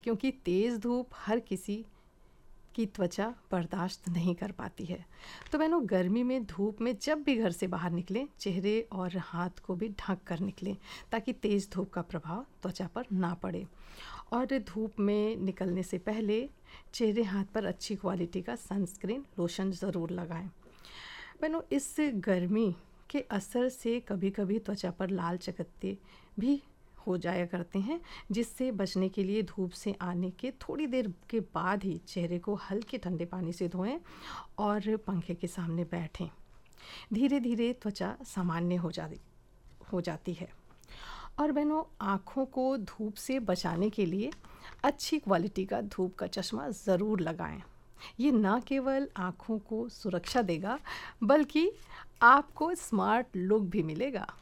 क्योंकि तेज़ धूप हर किसी की त्वचा बर्दाश्त नहीं कर पाती है। तो बहनों, गर्मी में धूप में जब भी घर से बाहर निकलें, चेहरे और हाथ को भी ढक कर निकलें ताकि तेज़ धूप का प्रभाव त्वचा पर ना पड़े। और धूप में निकलने से पहले चेहरे हाथ पर अच्छी क्वालिटी का सनस्क्रीन लोशन ज़रूर लगाएं। बहनों, इस गर्मी के असर से कभी कभी त्वचा पर लाल चकत्ते भी हो जाया करते हैं, जिससे बचने के लिए धूप से आने के थोड़ी देर के बाद ही चेहरे को हल्के ठंडे पानी से धोएं और पंखे के सामने बैठें। धीरे धीरे त्वचा सामान्य हो जाती है। और बहनों, आँखों को धूप से बचाने के लिए अच्छी क्वालिटी का धूप का चश्मा ज़रूर लगाएं। ये ना केवल आँखों को सुरक्षा देगा, बल्कि आपको स्मार्ट लुक भी मिलेगा।